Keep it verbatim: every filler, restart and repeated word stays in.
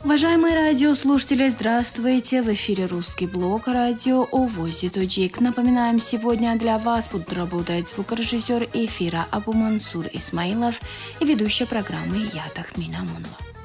Уважаемые радиослушатели, здравствуйте! В эфире русский блог радио Овози Тоджик. Напоминаем, сегодня для вас будут работать звукорежиссер эфира Абу Мансур Исмаилов и ведущая программы я Тахмина Мунова.